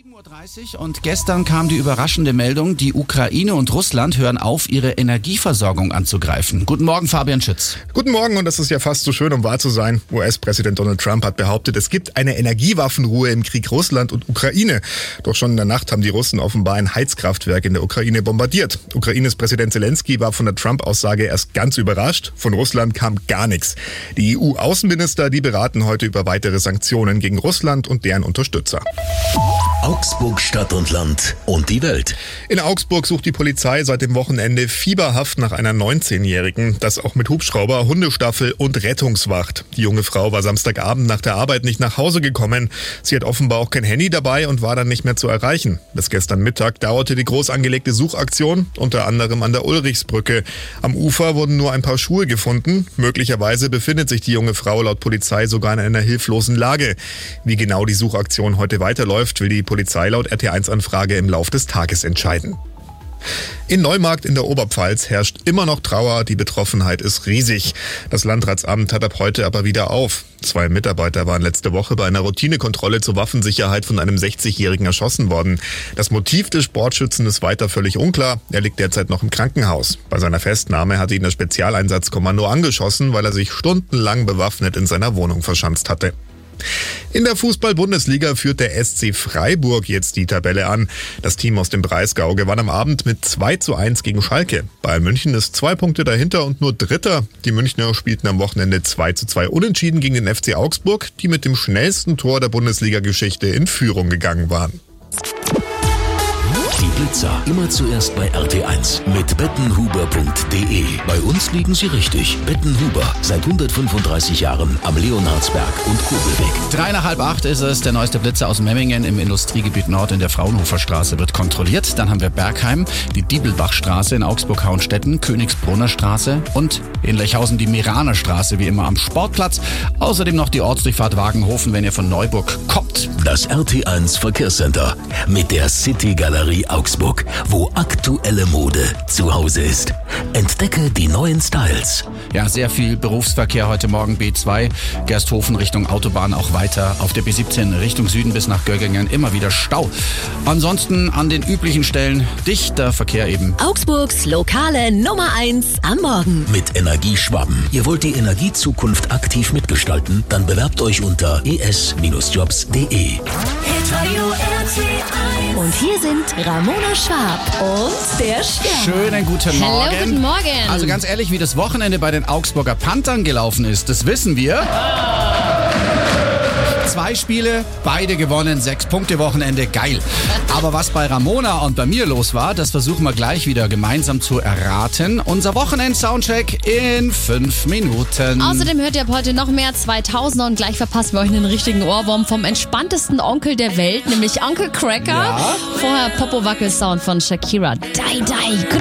7:30 Uhr und gestern kam die überraschende Meldung, die Ukraine und Russland hören auf, ihre Energieversorgung anzugreifen. Guten Morgen, Fabian Schütz. Guten Morgen, und das ist ja fast so schön, um wahr zu sein. US-Präsident Donald Trump hat behauptet, es gibt eine Energiewaffenruhe im Krieg Russland und Ukraine. Doch schon in der Nacht haben die Russen offenbar ein Heizkraftwerk in der Ukraine bombardiert. Ukraines Präsident Zelensky war von der Trump-Aussage erst ganz überrascht. Von Russland kam gar nichts. Die EU-Außenminister, die beraten heute über weitere Sanktionen gegen Russland und deren Unterstützer. Augsburg, Stadt und Land und die Welt. In Augsburg sucht die Polizei seit dem Wochenende fieberhaft nach einer 19-Jährigen. Das auch mit Hubschrauber, Hundestaffel und Rettungswacht. Die junge Frau war Samstagabend nach der Arbeit nicht nach Hause gekommen. Sie hat offenbar auch kein Handy dabei und war dann nicht mehr zu erreichen. Bis gestern Mittag dauerte die groß angelegte Suchaktion, unter anderem an der Ulrichsbrücke. Am Ufer wurden nur ein paar Schuhe gefunden. Möglicherweise befindet sich die junge Frau laut Polizei sogar in einer hilflosen Lage. Wie genau die Suchaktion heute weiterläuft, will die Polizei laut RT1-Anfrage im Lauf des Tages entscheiden. In Neumarkt in der Oberpfalz herrscht immer noch Trauer, die Betroffenheit ist riesig. Das Landratsamt hat ab heute aber wieder auf. 2 Mitarbeiter waren letzte Woche bei einer Routinekontrolle zur Waffensicherheit von einem 60-Jährigen erschossen worden. Das Motiv des Sportschützen ist weiter völlig unklar. Er liegt derzeit noch im Krankenhaus. Bei seiner Festnahme hatte ihn das Spezialeinsatzkommando angeschossen, weil er sich stundenlang bewaffnet in seiner Wohnung verschanzt hatte. In der Fußball-Bundesliga führt der SC Freiburg jetzt die Tabelle an. Das Team aus dem Breisgau gewann am Abend mit 2:1 gegen Schalke. Bayern München ist 2 Punkte dahinter und nur Dritter. Die Münchner spielten am Wochenende 2:2 unentschieden gegen den FC Augsburg, die mit dem schnellsten Tor der Bundesliga-Geschichte in Führung gegangen waren. Die Blitzer immer zuerst bei RT1 mit bettenhuber.de. Bei uns liegen sie richtig. Bettenhuber, seit 135 Jahren am Leonhardsberg und Kobelweg. 7:55 ist es, der neueste Blitzer aus Memmingen im Industriegebiet Nord in der Fraunhoferstraße wird kontrolliert. Dann haben wir Bergheim, die Diebelbachstraße in Augsburg-Hauenstetten, Königsbrunner Straße und in Lechhausen die Meraner Straße, wie immer am Sportplatz. Außerdem noch die Ortsdurchfahrt Wagenhofen, wenn ihr von Neuburg kommt. Das RT1 Verkehrscenter mit der City Galerie Augsburg, wo aktuelle Mode zu Hause ist. Entdecke die neuen Styles. Ja, sehr viel Berufsverkehr heute Morgen. B2 Gersthofen Richtung Autobahn, auch weiter auf der B17 Richtung Süden bis nach Göggingen immer wieder Stau. Ansonsten an den üblichen Stellen dichter Verkehr eben. Augsburgs lokale Nummer 1 am Morgen. Mit Energieschwaben. Ihr wollt die Energiezukunft aktiv mitgestalten? Dann bewerbt euch unter es-jobs.de. Und hier sind Ramona Schwab und der Stern. Schönen guten Morgen. Hallo, guten Morgen. Also ganz ehrlich, wie das Wochenende bei den Augsburger Panthern gelaufen ist, das wissen wir. 2 Spiele, beide gewonnen, 6-Punkte-Wochenende, geil. Aber was bei Ramona und bei mir los war, das versuchen wir gleich wieder gemeinsam zu erraten. Unser Wochenend-Soundcheck in 5 Minuten. Außerdem hört ihr ab heute noch mehr 2000er und gleich verpassen wir euch einen richtigen Ohrwurm vom entspanntesten Onkel der Welt, nämlich Onkel Cracker. Ja. Vorher Popo-Wackel-Sound von Shakira. Die, die.